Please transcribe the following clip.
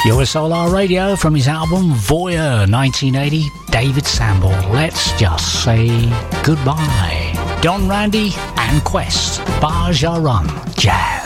You're a Solar Radio from his album Voyeur 1980, David Sanborn. Let's just say goodbye. Don Randy and Quest, Bar Jaron Jazz.